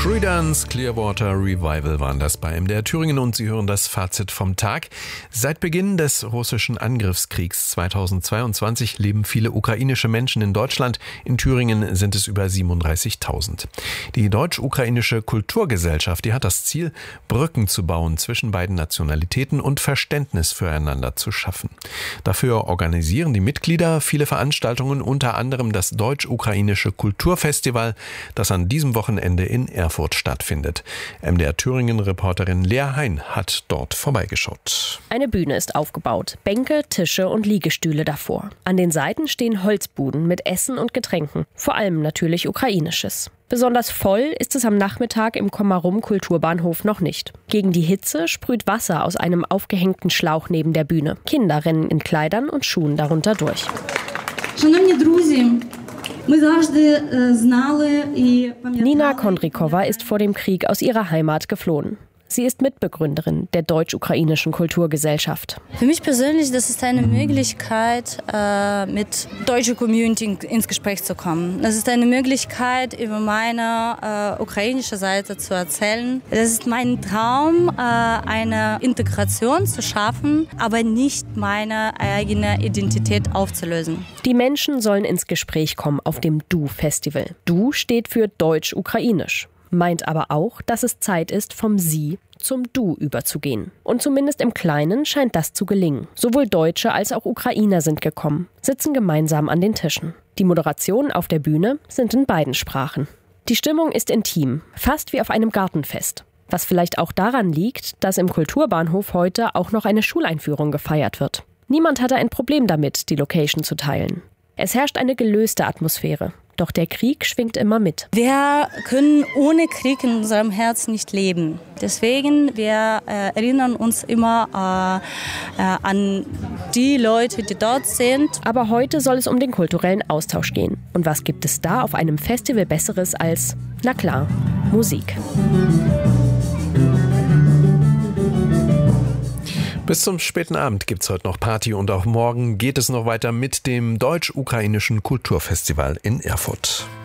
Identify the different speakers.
Speaker 1: Creedence Clearwater Revival waren das bei MDR Thüringen und Sie hören das Fazit vom Tag. Seit Beginn des russischen Angriffskriegs 2022 leben viele ukrainische Menschen in Deutschland. In Thüringen sind es über 37.000. Die Deutsch-Ukrainische Kulturgesellschaft, die hat das Ziel, Brücken zu bauen zwischen beiden Nationalitäten und Verständnis füreinander zu schaffen. Dafür organisieren die Mitglieder viele Veranstaltungen, unter anderem das Deutsch-Ukrainische Kulturfestival, das an diesem Wochenende in Erfurt stattfindet. MDR Thüringen-Reporterin Lea Hein hat dort vorbeigeschaut.
Speaker 2: Eine Bühne ist aufgebaut, Bänke, Tische und Liegestühle davor. An den Seiten stehen Holzbuden mit Essen und Getränken, vor allem natürlich Ukrainisches. Besonders voll ist es am Nachmittag im Komarum-Kulturbahnhof noch nicht. Gegen die Hitze sprüht Wasser aus einem aufgehängten Schlauch neben der Bühne. Kinder rennen in Kleidern und Schuhen darunter durch. Nina Kondrikova ist vor dem Krieg aus ihrer Heimat geflohen. Sie ist Mitbegründerin der Deutsch-Ukrainischen Kulturgesellschaft.
Speaker 3: Für mich persönlich, das ist eine Möglichkeit, mit deutscher Community ins Gespräch zu kommen. Das ist eine Möglichkeit, über meine ukrainische Seite zu erzählen. Das ist mein Traum, eine Integration zu schaffen, aber nicht meine eigene Identität aufzulösen.
Speaker 2: Die Menschen sollen ins Gespräch kommen auf dem Du-Festival. Du steht für Deutsch-Ukrainisch. Meint aber auch, dass es Zeit ist, vom Sie zum Du überzugehen. Und zumindest im Kleinen scheint das zu gelingen. Sowohl Deutsche als auch Ukrainer sind gekommen, sitzen gemeinsam an den Tischen. Die Moderationen auf der Bühne sind in beiden Sprachen. Die Stimmung ist intim, fast wie auf einem Gartenfest. Was vielleicht auch daran liegt, dass im Kulturbahnhof heute auch noch eine Schuleinführung gefeiert wird. Niemand hatte ein Problem damit, die Location zu teilen. Es herrscht eine gelöste Atmosphäre. Doch der Krieg schwingt immer mit.
Speaker 3: Wir können ohne Krieg in unserem Herz nicht leben. Deswegen, wir erinnern uns immer an die Leute, die dort sind.
Speaker 2: Aber heute soll es um den kulturellen Austausch gehen. Und was gibt es da auf einem Festival Besseres als, na klar, Musik?
Speaker 1: Bis zum späten Abend gibt's heute noch Party und auch morgen geht es noch weiter mit dem Deutsch-Ukrainischen Kulturfestival in Erfurt.